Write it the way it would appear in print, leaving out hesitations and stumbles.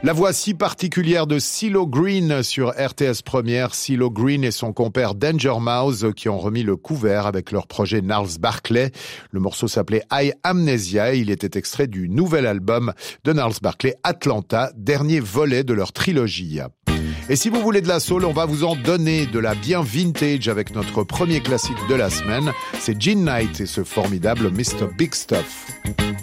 La voix si particulière de CeeLo Green sur RTS Première. CeeLo Green et son compère Danger Mouse qui ont remis le couvert avec leur projet Gnarls Barkley. Le morceau s'appelait I Amnesia. Il était extrait du nouvel album de Gnarls Barkley, Atlanta, dernier volet de leur trilogie. Et si vous voulez de la soul, on va vous en donner de la bien vintage avec notre premier classique de la semaine. C'est Gene Knight et ce formidable Mr. Big Stuff.